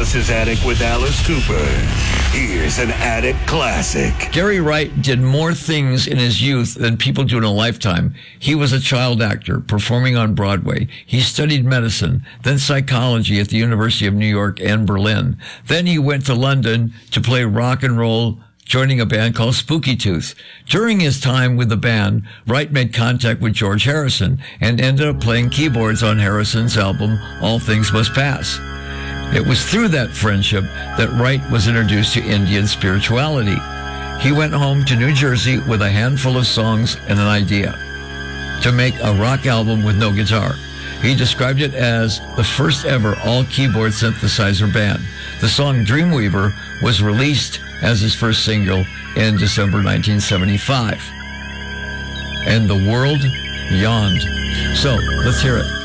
Alice's Attic with Alice Cooper. Here's an Attic classic. Gary Wright did more things in his youth than people do in a lifetime. He was a child actor performing on Broadway. He studied medicine, then psychology at the University of New York and Berlin. Then he went to London to play rock and roll, joining a band called Spooky Tooth. During his time with the band, Wright made contact with George Harrison and ended up playing keyboards on Harrison's album, All Things Must Pass. It was through that friendship that Wright was introduced to Indian spirituality. He went home to New Jersey with a handful of songs and an idea to make a rock album with no guitar. He described it as the first ever all-keyboard synthesizer band. The song Dreamweaver was released as his first single in December 1975. And the world yawned. So, let's hear it.